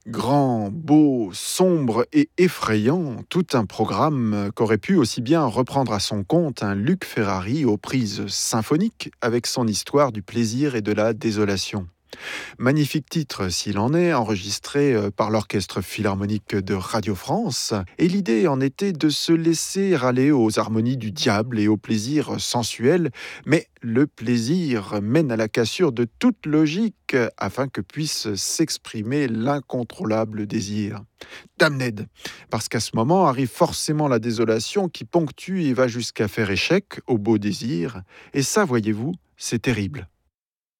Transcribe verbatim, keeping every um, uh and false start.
Grand, beau, sombre et effrayant, tout un programme qu'aurait pu aussi bien reprendre à son compte un Luc Ferrari aux prises symphoniques avec son histoire du plaisir et de la désolation. Magnifique titre s'il en est, enregistré euh, par l'Orchestre Philharmonique de Radio France. Et l'idée en était de se laisser aller aux harmonies du diable et au plaisir sensuel. Mais le plaisir mène à la cassure de toute logique euh, afin que puisse s'exprimer l'incontrôlable désir. Damned, parce qu'à ce moment arrive forcément la désolation qui ponctue et va jusqu'à faire échec au beau désir. Et ça, voyez-vous, c'est terrible.